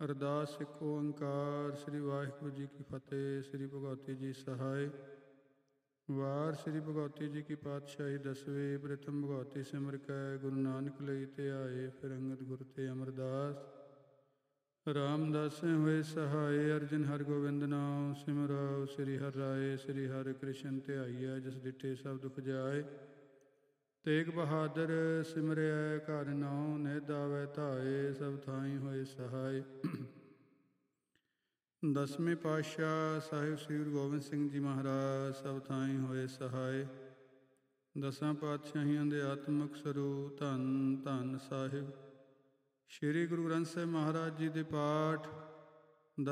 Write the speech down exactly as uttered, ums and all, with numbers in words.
ਅਰਦਾਸ ਇੱਕ ਓੰਕਾਰ। ਸ੍ਰੀ ਵਾਹਿਗੁਰੂ ਜੀ ਕੀ ਫਤਿਹ। ਸ੍ਰੀ ਭਗਵਤੀ ਜੀ ਸਹਾਇ। ਵਾਰ ਸ੍ਰੀ ਭਗਵਤੀ ਜੀ ਕੀ ਪਾਤਸ਼ਾਹੀ ਦਸਵੇਂ। ਪ੍ਰਥਮ ਭਗਵਤੀ ਸਿਮਰ ਕੈ ਗੁਰੂ ਨਾਨਕ ਲਈ ਤੇ ਆਏ। ਫਿਰ ਅੰਗਦ ਗੁਰ ਤੇ ਅਮਰਦਾਸ ਰਾਮਦਾਸੇ ਹੋਏ ਸਹਾਏ। ਅਰਜਨ ਹਰਿ ਗੋਬਿੰਦ ਨਾਮ ਸਿਮਰਉ। ਸ੍ਰੀ ਹਰਿ ਰਾਏ ਸ੍ਰੀ ਹਰਿ ਕ੍ਰਿਸ਼ਨ ਧਿਆਈਐ। ਜਿਸ ਡਿਠੇ ਸਭ ਦੁਖ ਜਾਏ। ਤੇਗ ਬਹਾਦਰ ਸਿਮਰਿਐ ਘਰ ਨਾਉ। ਨਿਧ ਆਵੈ ਧਾਏ ਸਭ ਥਾਈ ਹੋਏ ਸਹਾਏ। ਦਸਵੇਂ ਪਾਤਸ਼ਾਹ ਸਾਹਿਬ ਸ੍ਰੀ ਗੁਰੂ ਗੋਬਿੰਦ ਸਿੰਘ ਜੀ ਮਹਾਰਾਜ ਸਭ ਥਾਈ ਹੋਏ ਸਹਾਏ। ਦਸਾਂ ਪਾਤਸ਼ਾਹੀਆਂ ਦੇ ਆਤਮਿਕ ਸਰੂਪ ਧੰਨ ਧੰਨ ਸਾਹਿਬ ਸ੍ਰੀ ਗੁਰੂ ਗ੍ਰੰਥ ਸਾਹਿਬ ਮਹਾਰਾਜ ਜੀ ਦੇ ਪਾਠ